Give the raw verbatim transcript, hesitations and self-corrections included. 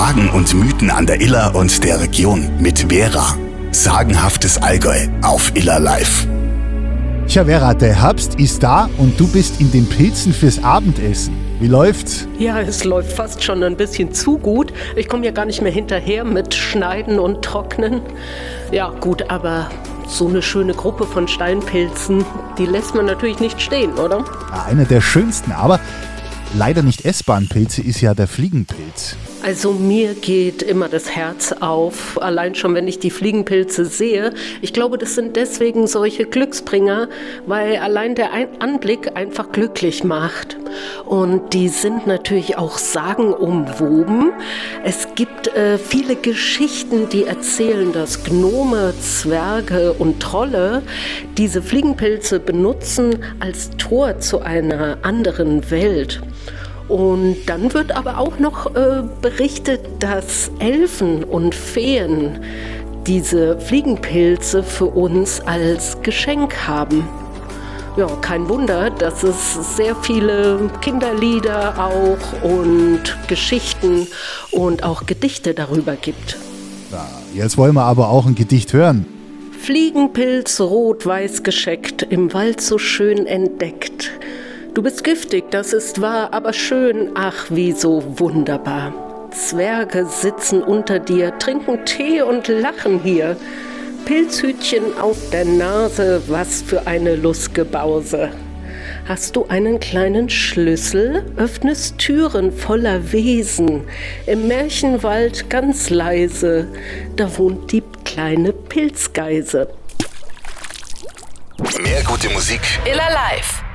Sagen und Mythen an der Iller und der Region mit Vera. Sagenhaftes Allgäu auf Iller Live. Tja, Vera, der Herbst ist da und du bist in den Pilzen fürs Abendessen. Wie läuft's? Ja, es läuft fast schon ein bisschen zu gut. Ich komme ja gar nicht mehr hinterher mit Schneiden und Trocknen. Ja, gut, aber so eine schöne Gruppe von Steinpilzen, die lässt man natürlich nicht stehen, oder? Ja, einer der schönsten, aber leider nicht essbaren Pilze ist ja der Fliegenpilz. Also mir geht immer das Herz auf, allein schon, wenn ich die Fliegenpilze sehe. Ich glaube, das sind deswegen solche Glücksbringer, weil allein der Anblick einfach glücklich macht. Und die sind natürlich auch sagenumwoben. Es gibt äh, viele Geschichten, die erzählen, dass Gnome, Zwerge und Trolle diese Fliegenpilze benutzen als Tor zu einer anderen Welt. Und dann wird aber auch noch äh, berichtet, dass Elfen und Feen diese Fliegenpilze für uns als Geschenk haben. Ja, kein Wunder, dass es sehr viele Kinderlieder auch und Geschichten und auch Gedichte darüber gibt. Ja, jetzt wollen wir aber auch ein Gedicht hören. Fliegenpilz rot-weiß gescheckt, im Wald so schön entdeckt. Du bist giftig, das ist wahr, aber schön, ach wie so wunderbar. Zwerge sitzen unter dir, trinken Tee und lachen hier. Pilzhütchen auf der Nase, was für eine Lustgebause. Hast du einen kleinen Schlüssel, öffnest Türen voller Wesen. Im Märchenwald ganz leise, da wohnt die kleine Pilzgeise. Mehr gute Musik. Iller Live.